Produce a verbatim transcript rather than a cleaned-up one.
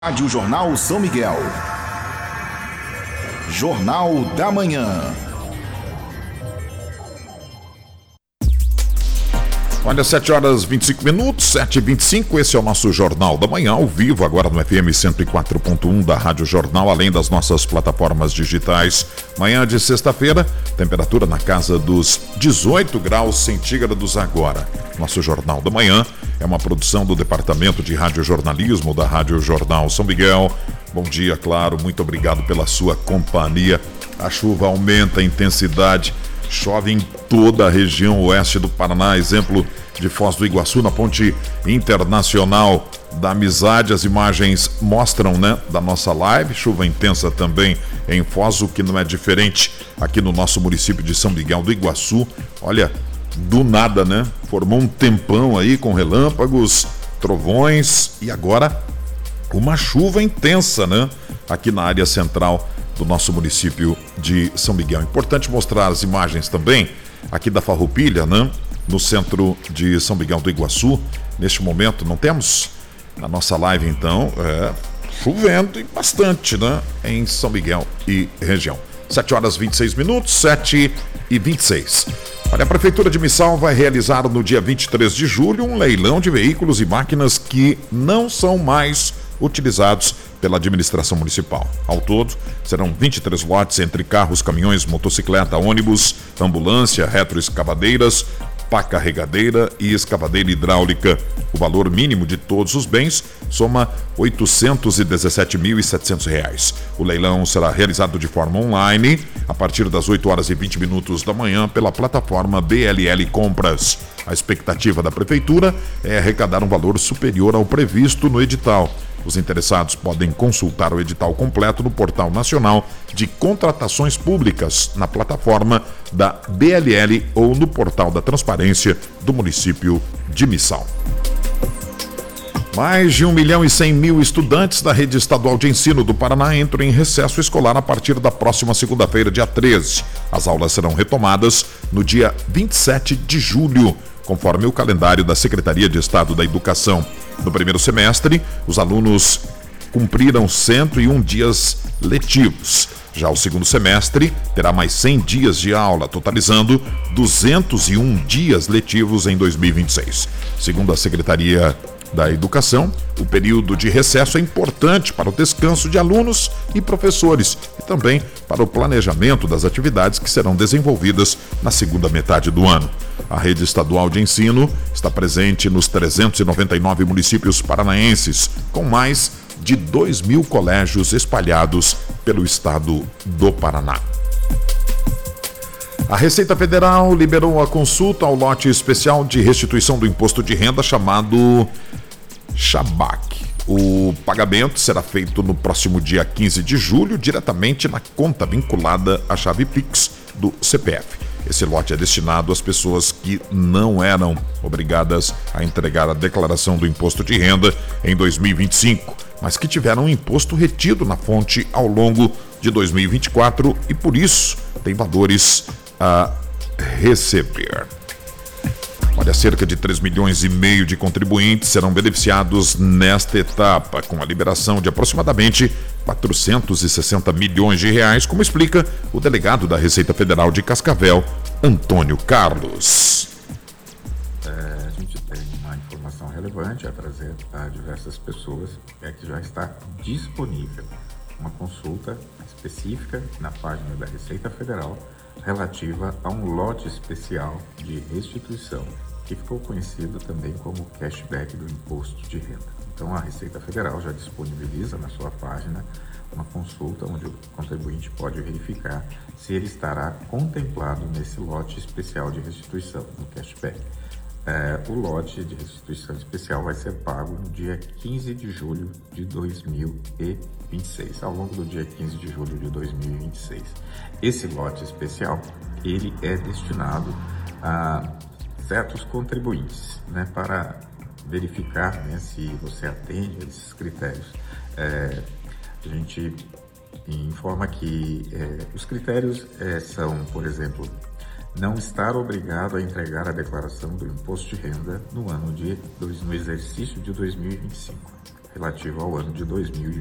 Rádio Jornal São Miguel. Jornal da Manhã. Olha, sete horas e vinte e cinco minutos, sete e vinte e cinco, esse é o nosso Jornal da Manhã, ao vivo, agora no F M cento e quatro ponto um da Rádio Jornal, além das nossas plataformas digitais. Manhã de sexta-feira, temperatura na casa dos dezoito graus centígrados agora. Nosso Jornal da Manhã é uma produção do Departamento de Radiojornalismo da Rádio Jornal São Miguel. Bom dia, claro, muito obrigado pela sua companhia. A chuva aumenta a intensidade. Chove em toda a região oeste do Paraná, exemplo de Foz do Iguaçu, na ponte internacional da Amizade. As imagens mostram, né, da nossa live, chuva intensa também em Foz, o que não é diferente aqui no nosso município de São Miguel do Iguaçu. Olha, do nada, né, formou um tempão aí com relâmpagos, trovões e agora uma chuva intensa, né, aqui na área central do nosso município de São Miguel. Importante mostrar as imagens também aqui da Farroupilha, né? No centro de São Miguel do Iguaçu. Neste momento não temos na nossa live, então, é, chovendo e bastante, né? Em São Miguel e região. sete horas e vinte e seis minutos, sete e vinte e seis. Olha, a Prefeitura de Missal vai realizar no dia vinte e três de julho um leilão de veículos e máquinas que não são mais utilizados pela administração municipal. Ao todo, serão vinte e três lotes entre carros, caminhões, motocicleta, ônibus, ambulância, retroescavadeiras, pá carregadeira e escavadeira hidráulica. O valor mínimo de todos os bens soma oitocentos e dezessete mil e setecentos reais. O leilão será realizado de forma online a partir das oito horas e vinte minutos da manhã pela plataforma B L L Compras. A expectativa da Prefeitura é arrecadar um valor superior ao previsto no edital. Os interessados podem consultar o edital completo no Portal Nacional de Contratações Públicas, na plataforma da B L L ou no Portal da Transparência do município de Missal. Mais de um milhão e cem mil estudantes da rede estadual de ensino do Paraná entram em recesso escolar a partir da próxima segunda-feira, dia treze. As aulas serão retomadas no dia vinte e sete de julho, conforme o calendário da Secretaria de Estado da Educação. No primeiro semestre, os alunos cumpriram cento e um dias letivos. Já o segundo semestre terá mais cem dias de aula, totalizando duzentos e um dias letivos em dois mil e vinte e seis. Segundo a Secretaria da Educação, o período de recesso é importante para o descanso de alunos e professores e também para o planejamento das atividades que serão desenvolvidas na segunda metade do ano. A rede estadual de ensino está presente nos trezentos e noventa e nove municípios paranaenses, com mais de dois mil colégios espalhados pelo estado do Paraná. A Receita Federal liberou a consulta ao lote especial de restituição do imposto de renda chamado Chabac. O pagamento será feito no próximo dia quinze de julho, diretamente na conta vinculada à chave Pix do C P F. Esse lote é destinado às pessoas que não eram obrigadas a entregar a declaração do imposto de renda em dois mil e vinte e cinco, mas que tiveram o imposto retido na fonte ao longo de dois mil e vinte e quatro e, por isso, tem valores a receber. Olha, cerca de três milhões e meio de contribuintes serão beneficiados nesta etapa, com a liberação de aproximadamente quatrocentos e sessenta milhões de reais, como explica o delegado da Receita Federal de Cascavel, Antônio Carlos. É, a gente tem uma informação relevante a trazer a diversas pessoas, é que já está disponível uma consulta específica na página da Receita Federal relativa a um lote especial de restituição, que ficou conhecido também como cashback do imposto de renda. Então, a Receita Federal já disponibiliza na sua página uma consulta onde o contribuinte pode verificar se ele estará contemplado nesse lote especial de restituição, no cashback. É, o lote de restituição especial vai ser pago no dia quinze de julho de dois mil e vinte e seis, ao longo do dia quinze de julho de dois mil e vinte e seis. Esse lote especial, ele é destinado a certos contribuintes, né, para verificar, né, se você atende a esses critérios. É, a gente informa que é, os critérios é, são, por exemplo, não estar obrigado a entregar a declaração do imposto de renda no ano de no exercício de dois mil e vinte e cinco. relativo ao ano de dois mil e